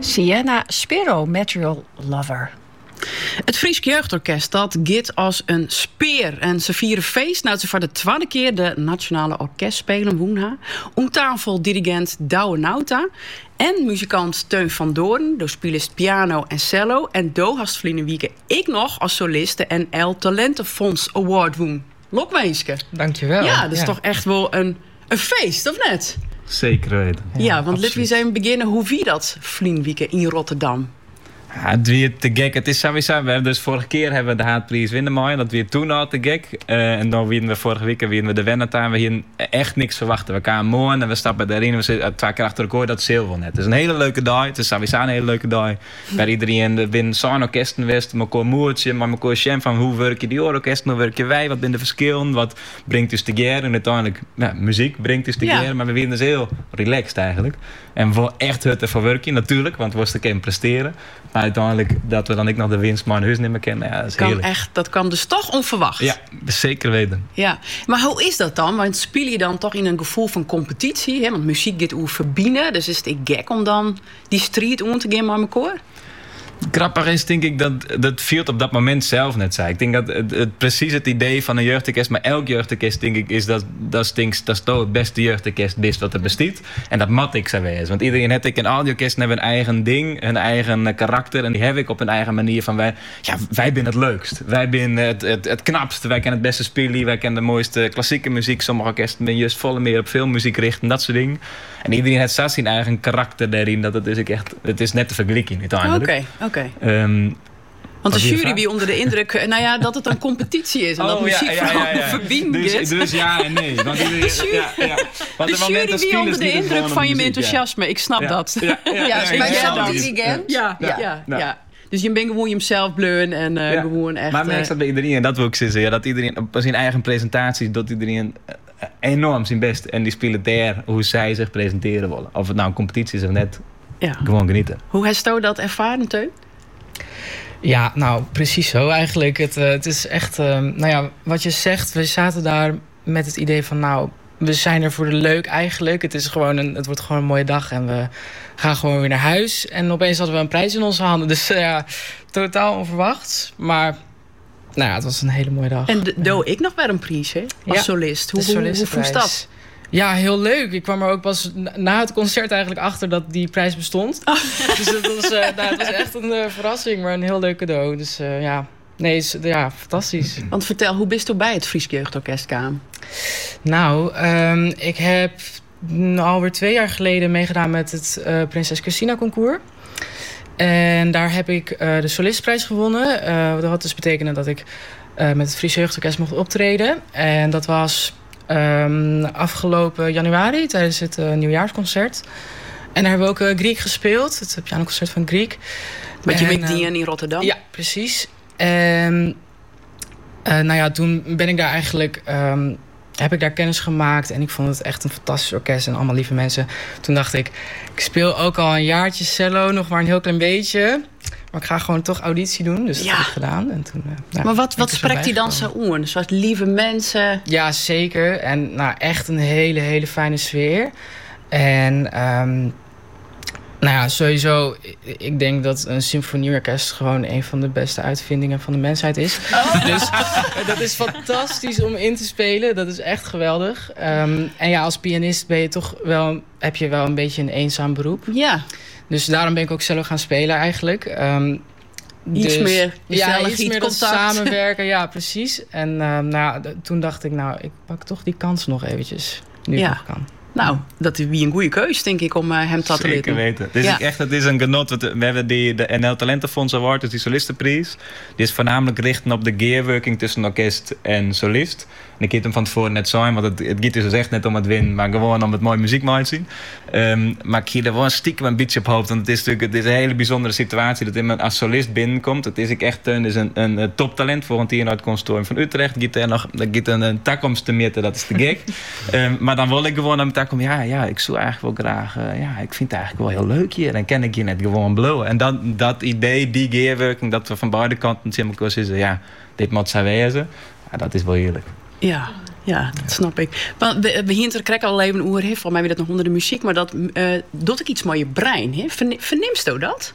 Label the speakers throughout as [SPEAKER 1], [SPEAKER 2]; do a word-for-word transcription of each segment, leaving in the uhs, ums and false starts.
[SPEAKER 1] Sienna Spiro, Material Lover.
[SPEAKER 2] Het Fries Jeugdorkest dat gaat als een speer. En ze vieren feest nou ze voor de tweede keer de Nationale Orkestspelen woenha. Om tafel dirigent Douwe Nauta en muzikant Teun van Doorn. Door spelist piano en cello. En do hast vliene wieke ik nog als soliste en El Talentenfonds Award woen. Lokweenske.
[SPEAKER 3] Dankjewel.
[SPEAKER 2] Ja, dat is
[SPEAKER 3] ja.
[SPEAKER 2] toch echt wel een, een feest, of net?
[SPEAKER 4] Zeker weten.
[SPEAKER 2] Ja,
[SPEAKER 4] Ja,
[SPEAKER 2] want laten we
[SPEAKER 4] absoluut.
[SPEAKER 2] eens even beginnen. Hoe wie dat vlienwieke in Rotterdam?
[SPEAKER 4] Ja, het weer te gek. Het is sowieso. We hebben dus vorige keer hebben we de Haatprijs winnen mooi. Dat weer toen al te gek. Uh, en dan winnen we vorige week winnen we de Wennertuin. We hier echt niks verwachten. We kwamen mooi en we stappen erin. We zitten twee keer achter elkaar. Dat is heel veel net. Het is een hele leuke dag. Het is sowieso een hele leuke dag. Bij iedereen er binnen zo'n orkesten west. Elkaar moertje, maar elkaar sjem van hoe werk je die orkesten, hoe werk je wij, wat zijn de verschillen, wat brengt dus together. En uiteindelijk, ja, muziek brengt dus together. Ja. Maar we winnen dus heel relaxed eigenlijk. En voor echt het ervoor werken natuurlijk, want we moesten kunnen presteren. Maar uiteindelijk dat we dan ik nog de winst maar huis niet meer kennen. Ja, dat is
[SPEAKER 2] kan
[SPEAKER 4] heerlijk.
[SPEAKER 2] echt, dat kan dus toch onverwacht.
[SPEAKER 4] Ja, zeker weten.
[SPEAKER 2] Ja, maar hoe is dat dan? Want speel je dan toch in een gevoel van competitie? Hè? Want muziek gaat over verbinden. Dus is het gek om dan die strijd om te gaan met elkaar?
[SPEAKER 4] Grappig is denk ik dat dat viel op dat moment zelf net zei. Ik denk dat het, het precies het idee van een jeugdorkest, maar elk jeugdorkest denk ik is dat dat stinks, dat is toch het beste jeugdorkest is wat er bestaat. En dat mat ik zou wezen. Want iedereen heeft ik en al die orkesten hebben een eigen ding, een eigen karakter en die heb ik op een eigen manier van wij. Ja, wij zijn het leukst. Wij zijn het, het, het knapst. Wij kennen het beste spelen. Wij kennen de mooiste klassieke muziek. Sommige orkesten ben juist volle meer op filmmuziek richten, dat soort dingen. En iedereen heeft zelfs zijn eigen karakter daarin. Dat het is ik echt, het is net te vergelijken uiteindelijk.
[SPEAKER 2] Oké, oké. Okay.
[SPEAKER 4] Um,
[SPEAKER 2] Want de jury wie onder de indruk, nou ja, dat het een competitie is en oh, dat muziek ja, vooral ja, ja, ja. verbinden
[SPEAKER 4] dus,
[SPEAKER 2] is.
[SPEAKER 4] Dus ja en nee. Want
[SPEAKER 2] de jury, ja, ja. Want de jury wie onder de indruk van je enthousiasme, ja. Ik snap
[SPEAKER 4] ja.
[SPEAKER 2] dat.
[SPEAKER 1] Ja, ja, ja, ja, ja,
[SPEAKER 2] maar
[SPEAKER 1] ja, dan dirigent.
[SPEAKER 2] Ja, ja, ja, ja. ja. Dus je bent gewoon jezelf bleun en uh, ja. gewoon echt...
[SPEAKER 4] Maar merk dat bij iedereen, en dat wil ik zeggen, ja, dat iedereen op zijn eigen presentaties, dat iedereen uh, enorm zijn best en die spelen daar hoe zij zich presenteren willen. Of het nou een competitie is of net, ja. gewoon genieten.
[SPEAKER 2] Hoe heeft jou dat ervaren, Teun?
[SPEAKER 3] Ja, nou, precies zo eigenlijk. Het, uh, het is echt, uh, nou ja, wat je zegt, we zaten daar met het idee van, nou, we zijn er voor de leuk eigenlijk. Het is gewoon een, het wordt gewoon een mooie dag en we gaan gewoon weer naar huis. En opeens hadden we een prijs in onze handen. Dus uh, ja, totaal onverwachts. Maar nou ja, het was een hele mooie dag.
[SPEAKER 2] En doe ik nog wel een prijs, hè? Als
[SPEAKER 3] ja,
[SPEAKER 2] solist. Hoe, hoe, hoe voelt dat?
[SPEAKER 3] Ja, heel leuk. Ik kwam er ook pas na het concert eigenlijk achter dat die prijs bestond. Oh. Dus het was, uh, nou, het was echt een uh, verrassing, maar een heel leuk cadeau. Dus uh, ja, nee, is, ja, fantastisch.
[SPEAKER 2] Want vertel, hoe bist u bij het Fries Jeugdorkest kwam?
[SPEAKER 3] Nou, um, ik heb alweer twee jaar geleden meegedaan met het uh, Prinses Christina concours. En daar heb ik uh, de solistprijs gewonnen. Uh, dat had dus betekenen dat ik uh, met het Fries Jeugdorkest mocht optreden. En dat was um, afgelopen januari tijdens het uh, nieuwjaarsconcert. En daar hebben we ook uh, Griek gespeeld. Het pianoconcert van Griek.
[SPEAKER 2] Met je bent die in Rotterdam?
[SPEAKER 3] Ja, precies. En uh, nou ja, toen ben ik daar eigenlijk... Um, heb ik daar kennis gemaakt en ik vond het echt een fantastisch orkest en allemaal lieve mensen. Toen dacht ik, ik speel ook al een jaartje cello, nog maar een heel klein beetje. Maar ik ga gewoon toch auditie doen, dus dat ja. heb ik gedaan. En toen, uh, nou,
[SPEAKER 2] maar wat, wat spreekt hij dan zo aan? Zoals lieve mensen?
[SPEAKER 3] Ja, zeker. En nou, echt een hele, hele fijne sfeer. En um, nou ja, sowieso, ik denk dat een symfonieorkest gewoon een van de beste uitvindingen van de mensheid is. Oh. Dus dat is fantastisch om in te spelen. Dat is echt geweldig. Um, en ja, als pianist ben je toch wel, heb je wel een beetje een eenzaam beroep.
[SPEAKER 2] Ja.
[SPEAKER 3] Dus daarom ben ik ook zelf gaan spelen eigenlijk. Um,
[SPEAKER 2] iets
[SPEAKER 3] dus,
[SPEAKER 2] meer
[SPEAKER 3] ja, iets,
[SPEAKER 2] iets
[SPEAKER 3] meer dat samenwerken. Ja, precies. En um, nou, d- toen dacht ik, nou, ik pak toch die kans nog eventjes. Nu
[SPEAKER 2] ja.
[SPEAKER 3] het nog kan.
[SPEAKER 2] Nou, dat is wie een goede keus, denk ik, om uh, hem te laten
[SPEAKER 4] Zeker weten. Dus ja. echt, het is een genot. We hebben die, de N L Talentenfonds Award, dus die solistenprijs. Die is voornamelijk richten op de gearworking tussen orkest en solist. En ik heb hem van tevoren net zijn, want het, het gaat dus echt net om het winnen, maar gewoon om het mooie muziek mee te zien. Um, maar ik hier er wel stiekem een beetje op hoofd, want het is natuurlijk het is een hele bijzondere situatie dat iemand als solist binnenkomt. Het is ik echt een, is een, een, een toptalent voor een tier uit het conservatorium van Utrecht. Giet er nog giet een, een takkomst te meten, dat is te gek. um, maar dan wil ik gewoon aan mijn takkom, ja, ja, ik zou eigenlijk wel graag, uh, ja, ik vind het eigenlijk wel heel leuk hier. Dan ken ik je net gewoon blowen. En dat, dat idee, die gearworking, dat we van beide kanten zien elkaar zeggen, ja, dit moet zijn wezen. Ja, dat is wel heerlijk.
[SPEAKER 2] Ja, Ja, dat snap ik. Maar we, we hier krijgen al even oer, voor mij weer dat nog onder de muziek, maar dat uh, doet ik iets met je brein. Hè? Vern, vernimst u dat?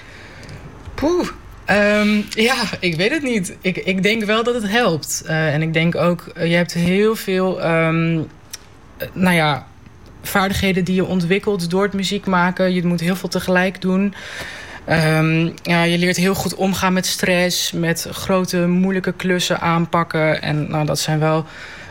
[SPEAKER 3] Poeh. Um, ja, ik weet het niet. Ik, ik denk wel dat het helpt. Uh, en ik denk ook, uh, je hebt heel veel, um, uh, nou ja, vaardigheden die je ontwikkelt door het muziek maken. Je moet heel veel tegelijk doen. Um, ja, je leert heel goed omgaan met stress, met grote moeilijke klussen aanpakken. En nou, dat zijn wel...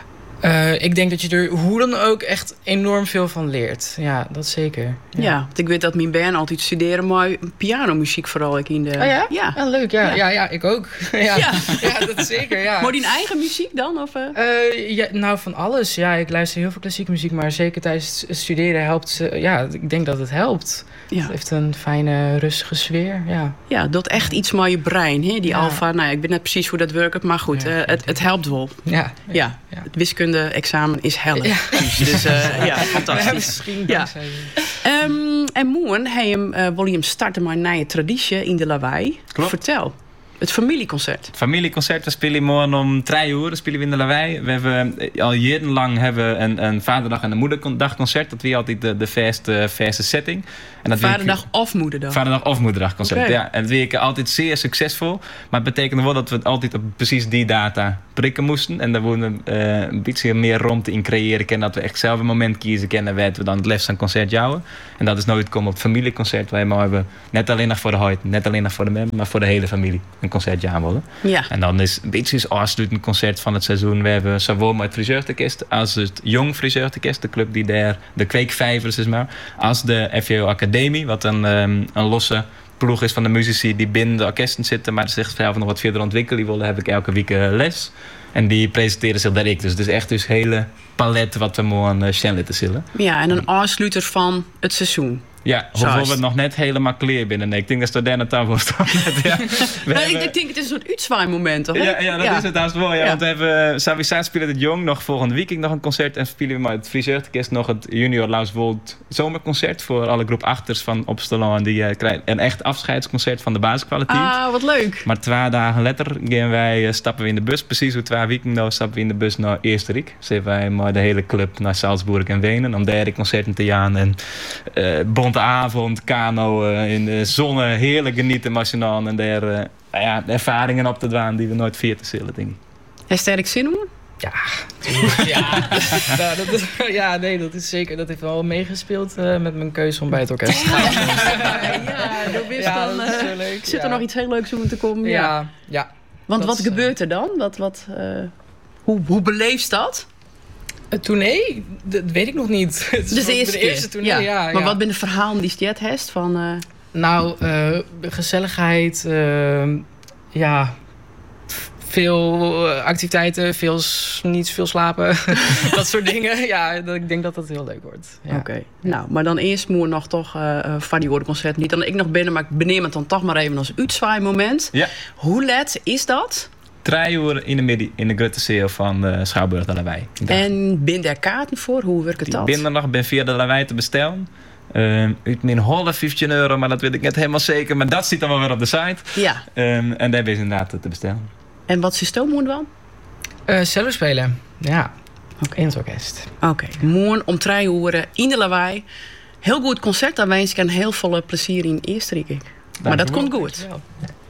[SPEAKER 3] Uh, ik denk dat je er hoe dan ook echt enorm veel van leert. Ja, dat zeker. Ja,
[SPEAKER 2] ja, want ik weet dat mijn band altijd studeren, maar pianomuziek vooral ik in de...
[SPEAKER 3] Oh ja?
[SPEAKER 2] Ja,
[SPEAKER 3] ja leuk. Ja.
[SPEAKER 2] Ja.
[SPEAKER 3] Ja, ja, ik ook. ja.
[SPEAKER 2] Ja.
[SPEAKER 3] Ja, dat zeker, ja.
[SPEAKER 2] Maar die eigen muziek dan? Of, uh?
[SPEAKER 3] Uh, ja, nou, van alles. Ja, ik luister heel veel klassieke muziek, maar zeker tijdens het studeren helpt... Uh, ja, ik denk dat het helpt.
[SPEAKER 2] Ja.
[SPEAKER 3] Het heeft een fijne, rustige sfeer, ja.
[SPEAKER 2] Ja, dat echt iets met je brein, hè? Die
[SPEAKER 3] Ja.
[SPEAKER 2] alfa. Nou, ik weet net precies hoe dat werkt, maar goed,
[SPEAKER 3] Ja,
[SPEAKER 2] uh, het, het helpt wel.
[SPEAKER 3] Ja,
[SPEAKER 2] Ja,
[SPEAKER 3] ja. Ja.
[SPEAKER 2] het wiskunde-examen is helle.
[SPEAKER 3] Ja.
[SPEAKER 2] Dus uh, ja,
[SPEAKER 3] Ja,
[SPEAKER 2] fantastisch.
[SPEAKER 3] misschien
[SPEAKER 2] Ja.
[SPEAKER 3] dankzij
[SPEAKER 2] Um, en morgen hij hem, uh, wil je hem starten met een nieuwe traditie in de lawaai.
[SPEAKER 4] Klopt.
[SPEAKER 2] Vertel. Het familieconcert.
[SPEAKER 4] Familieconcert, we spelen morgen om drie uur, dan spelen we in de lawaai. We hebben al jarenlang hebben we een, een vaderdag en een moederdagconcert. Dat weer altijd de, de verste, verste setting. En dat
[SPEAKER 2] Vaderdag of moederdag?
[SPEAKER 4] Vaderdag of moederdagconcert,
[SPEAKER 2] Okay.
[SPEAKER 4] ja. En het werken altijd zeer succesvol. Maar het betekende wel dat we het altijd op precies die data prikken moesten. En daar worden we uh, een beetje meer ruimte in creëren. En dat we echt zelf een moment kiezen kennen, weten we dan het liefst een concert jouwen. En dat is nooit komen op het familieconcert. Wij maar hebben net alleen nog voor de huid, net alleen nog voor de mem, maar voor de hele familie een concert jouwen.
[SPEAKER 2] Ja.
[SPEAKER 4] En dan is een beetje het afsluitend concert van het seizoen. We hebben zowel met het Friseurorkest als het Jong Friseurorkest, de club die daar de kweekvijvers is maar, als de F J O Academie, wat een, um, een losse ploeg is van de muzici die binnen de orkesten zitten, maar zich zelf nog wat verder ontwikkelen. Die willen, heb ik elke week uh, les. En die presenteren zich daar ik. Dus het is echt dus hele palet wat we morgen uh, Shen te zullen.
[SPEAKER 2] Ja, en een afsluiter van het seizoen.
[SPEAKER 4] Ja, hoewel we het nog net helemaal clear binnen. Nee, ik denk dat het daar naar tafel staat. Ja.
[SPEAKER 2] Nou, hebben... ik, ik denk het is een soort uitzwaaimoment, toch?
[SPEAKER 4] Ja, ja, dat
[SPEAKER 2] ja.
[SPEAKER 4] is het haast wel. Ja,
[SPEAKER 2] Ja.
[SPEAKER 4] Want we hebben Savisaat spelen het Jong nog volgende week nog een concert. En spelen we met het Friseurorkest nog het Junior Lauswold zomerconcert. Voor alle groep achters van Opstelon. Die uh, krijgen een echt afscheidsconcert van de basiskwaliteit.
[SPEAKER 2] Ah, wat leuk.
[SPEAKER 4] Maar twee dagen later gaan wij, uh, stappen we in de bus. Precies hoe twee weken nou stappen we in de bus naar Eersterik. Zijn wij maar de hele club naar Salzburg en Wenen. Om daar de concerten te gaan. En uh, bonte avond, kano uh, in de zon. Heerlijk genieten machinaal. En daar uh, nou ja, de ervaringen op te dwaan die we nooit vier te zullen, denk ik.
[SPEAKER 2] Heb je sterk zin om?
[SPEAKER 3] Ja, ja. Nou, dat is, ja, nee, dat is zeker. Dat heeft wel meegespeeld uh, met mijn keuze om bij het orkest te gaan.
[SPEAKER 2] Ja, dat is
[SPEAKER 3] Ja,
[SPEAKER 2] dan,
[SPEAKER 3] dat is
[SPEAKER 2] uh,
[SPEAKER 3] zo leuk,
[SPEAKER 2] zit er
[SPEAKER 3] ja.
[SPEAKER 2] nog iets heel leuks om te komen? Ja.
[SPEAKER 3] Ja, ja.
[SPEAKER 2] Want
[SPEAKER 3] dat
[SPEAKER 2] wat
[SPEAKER 3] is,
[SPEAKER 2] gebeurt er dan? Wat, wat, uh, hoe, hoe beleefst dat?
[SPEAKER 3] Het tournee, dat weet ik nog niet. Het is
[SPEAKER 2] Dus de
[SPEAKER 3] de
[SPEAKER 2] eerste,
[SPEAKER 3] eerste
[SPEAKER 2] keer.
[SPEAKER 3] tournee, ja.
[SPEAKER 2] Maar
[SPEAKER 3] ja.
[SPEAKER 2] wat ben de verhalen die je hebt van... Uh...
[SPEAKER 3] Nou, uh, gezelligheid, uh, ja, veel activiteiten, veel s- niet veel slapen, dat soort dingen. Ja, dat, ik denk dat dat heel leuk wordt. Ja.
[SPEAKER 2] Oké, okay. Nou, maar dan eerst moet nog toch uh, van die woordenconcert niet. Dan ik nog binnen, maar ik beneem het dan toch maar even als uitzwaai-moment.
[SPEAKER 4] Ja.
[SPEAKER 2] Hoe laat is dat?
[SPEAKER 4] Drie uur in de middag in de grote zeel van de Schouwburg de Lawaai.
[SPEAKER 2] En binnen daar kaarten voor? Hoe werkt het
[SPEAKER 4] Die
[SPEAKER 2] dat?
[SPEAKER 4] binnen nog ben via de Lawaai te bestellen. Uh, uit mijn half vijftien euro, maar dat weet ik net helemaal zeker. Maar dat zit dan wel weer op de site.
[SPEAKER 2] Ja.
[SPEAKER 4] Um, en daar is inderdaad te bestellen.
[SPEAKER 2] En wat is je stoommoen dan?
[SPEAKER 3] Uh, cello spelen, ja.
[SPEAKER 2] Okay.
[SPEAKER 3] In het orkest.
[SPEAKER 2] Oké, okay. Morgen om drie uur in de Lawaai. Heel goed concert, daar wens ik en heel veel plezier in Eersterik. Maar dat komt goed.
[SPEAKER 3] Dankjewel.